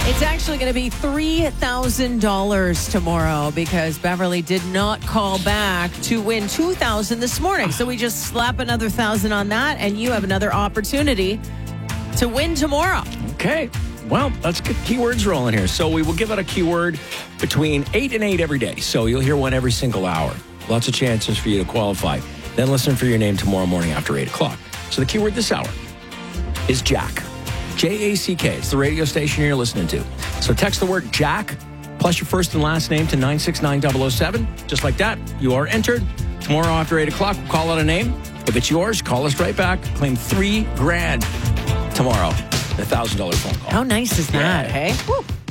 It's actually going to be $3,000 tomorrow because Beverly did not call back to win $2,000 this morning. So we just slap another $1,000 on that, and you have another opportunity to win tomorrow. Okay. Well, let's get keywords rolling here. So we will give out a keyword between 8 and 8 every day. So you'll hear one every single hour. Lots of chances for you to qualify. Then listen for your name tomorrow morning after 8 o'clock. So the keyword this hour is Jack. J-A-C-K. It's the radio station you're listening to. So text the word Jack plus your first and last name to 969-007. Just like that, you are entered. Tomorrow after 8 o'clock, we'll call out a name. If it's yours, call us right back. Claim $3,000 tomorrow. A $1,000 phone call. How nice is that, Yeah. hey? Woo.